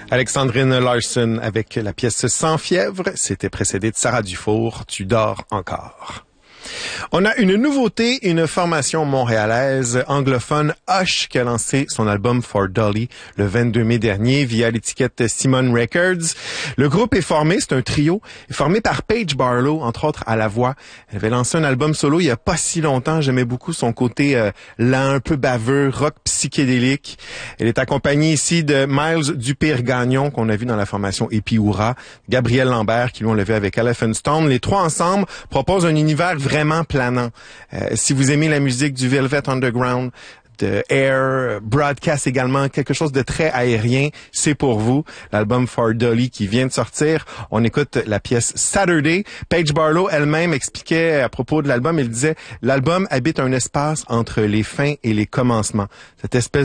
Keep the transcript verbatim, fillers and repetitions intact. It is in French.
Alexandrine Larson avec la pièce Sans fièvre. C'était précédé de Sarah Dufour, Tu dors encore. On a une nouveauté, une formation montréalaise anglophone, Hush, qui a lancé son album For Dolly le vingt-deux mai dernier via l'étiquette Simon Records. Le groupe est formé, c'est un trio, est formé par Paige Barlow, entre autres à la voix. Elle avait lancé un album solo il y a pas si longtemps. J'aimais beaucoup son côté euh, lent, un peu baveux, rock psychédélique. Elle est accompagnée ici de Miles Dupire-Gagnon, qu'on a vu dans la formation Epiura, Gabriel Lambert, qui lui on l'a vu avec Elephant Stone. Les trois ensemble proposent un univers vraiment planant. Euh, si vous aimez la musique du Velvet Underground, de Air, Broadcast également, quelque chose de très aérien, c'est pour vous. L'album For Dolly qui vient de sortir. On écoute la pièce Saturday. Paige Barlow elle-même expliquait à propos de l'album, elle disait, l'album habite un espace entre les fins et les commencements. Cette espèce